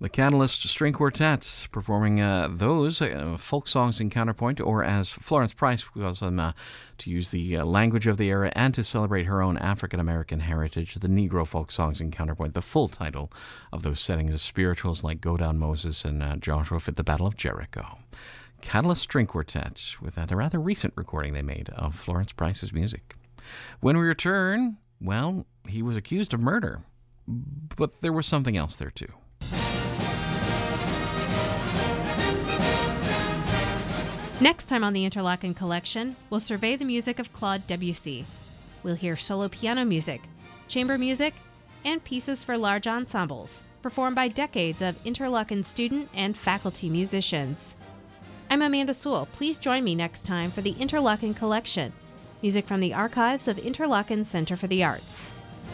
The Catalyst String Quartet performing those folk songs in counterpoint, or as Florence Price calls them, to use the language of the era and to celebrate her own African-American heritage, the Negro folk songs in counterpoint. The full title of those settings is Spirituals Like Go Down Moses and Joshua Fit the Battle of Jericho. Catalyst String Quartet, with that a rather recent recording they made of Florence Price's music. When we return, well, he was accused of murder, but there was something else there too. Next time on the Interlaken Collection, we'll survey the music of Claude Debussy. We'll hear solo piano music, chamber music, and pieces for large ensembles, performed by decades of Interlaken student and faculty musicians. I'm Amanda Sewell. Please join me next time for the Interlaken Collection, music from the archives of Interlaken Center for the Arts.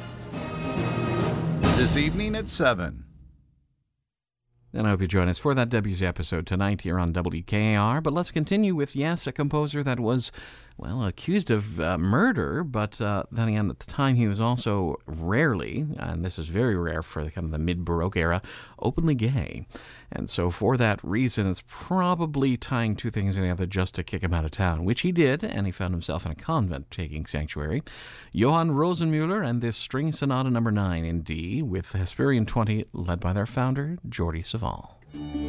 This evening at 7. And I hope you join us for that Debussy episode tonight here on WKAR. But let's continue with, yes, a composer that was, well, accused of murder, but then again, at the time he was also rarely, and this is very rare for the kind of the mid-Baroque era, openly gay. And so for that reason, it's probably tying two things together just to kick him out of town, which he did, and he found himself in a convent taking sanctuary. Johann Rosenmüller and this String Sonata No. 9 in D, with Hesperian 20, led by their founder, Jordi Savall.